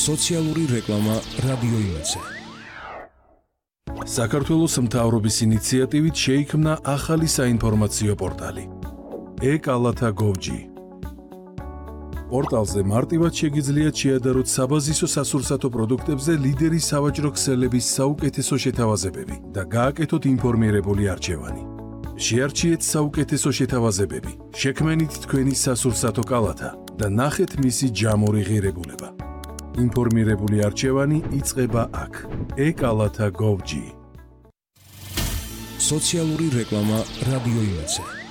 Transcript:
სოციალური რეკლამა რადიო იმედზე. საქართველოს მთავრობის ინიციატივით შეიქმნა ახალი საინფორმაციო პორტალი e-kalata.gov.g. პორტალზე მარტივად შეგიძლიათ შეადაროთ საბაზისო სასურსათო პროდუქტებზე ლიდერი სავაჭრო ქსელების საუკეთესო შეთავაზებები და გააკეთოთ ინფორმირებული არჩევანი. შეარჩიეთ საუკეთესო შეთავაზებები, შექმენით თქვენი სასურსათო კალათა და ნახეთ მისი ჯამური ღირებულება. ინფორმირებული არჩევანი იწყება აქ. e-kalata.gov.g. სოციალური რეკლამა რადიო იმედზე.